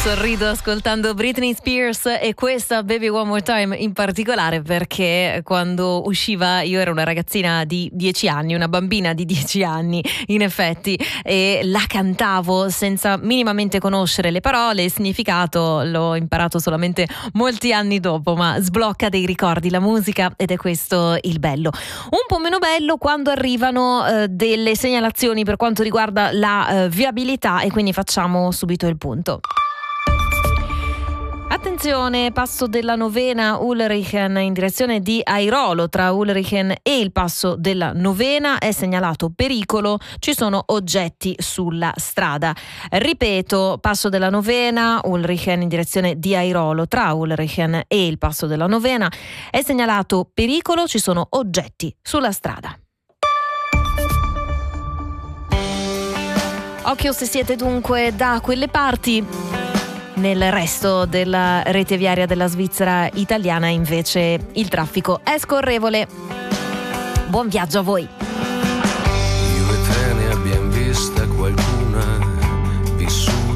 Sorrido ascoltando Britney Spears e questa Baby One More Time in particolare perché quando usciva io ero una ragazzina di 10 anni, una bambina di 10 anni in effetti, e la cantavo senza minimamente conoscere le parole, il significato l'ho imparato solamente molti anni dopo, ma sblocca dei ricordi la musica ed è questo il bello. Un po' meno bello quando arrivano delle segnalazioni per quanto riguarda la viabilità e quindi facciamo subito il punto. Attenzione, passo della Novena Ulrichen in direzione di Airolo. Tra Ulrichen e il passo della Novena è segnalato pericolo, ci sono oggetti sulla strada. Ripeto, passo della Novena Ulrichen in direzione di Airolo. Tra Ulrichen e il passo della Novena è segnalato pericolo, ci sono oggetti sulla strada. Occhio se siete dunque da quelle parti. Nel resto della rete viaria della Svizzera italiana invece il traffico è scorrevole. Buon viaggio a voi!